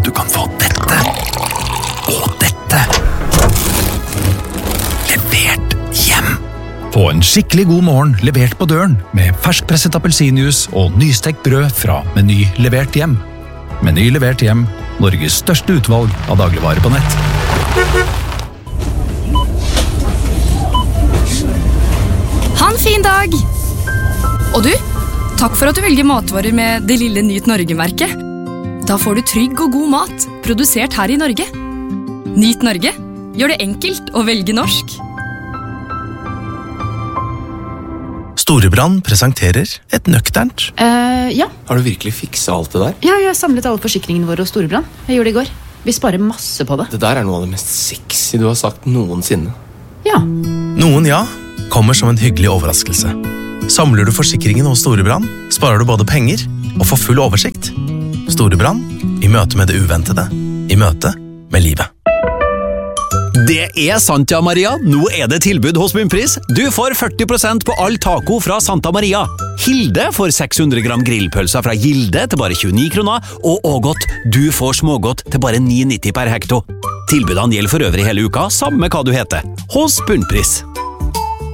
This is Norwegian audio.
at du kan få dette og dette levert hjem. Få en skikkelig god morgen levert på døren med ferskpresset appelsinjuice og nystekt brød fra Meny levert hjem. Meny levert hjem, Norges største utvalg av dagligvarer på nett. Ha en fin dag! Og du, takk for at du velger matvarer med det lille Nyt Norge-merket. Da får du trygg og god mat, produsert her i Norge. Nyt Norge, gjør det enkelt å velge norsk. Storebrand presenterer et nøkternt. Ja. Har du virkelig fikset alt det der? Ja, jeg har samlet alle forsikringene våre hos Storebrand. Jeg gjorde det i går. Vi sparer masse på det. Det der er noe av det mest sexy du har sagt noensinne. Ja. Noen ja kommer som en hyggelig overraskelse. Samler du forsikringen hos Storebrand, sparer du både penger og får full oversikt. Storebrand, i møte med det uventede, i møte med livet. Det er sant, ja, Maria. Nå er det tilbud hos Bunnpris. Du får 40% på all taco fra Santa Maria. Hilde får 600 gram grillpølser fra Gilde til bare 29 kroner, og Ågot, du får smågodt til bare 9,90 per hekto. Tilbudene gjelder for øvrig hele uka, samme hva du heter. Hos Bunnpris.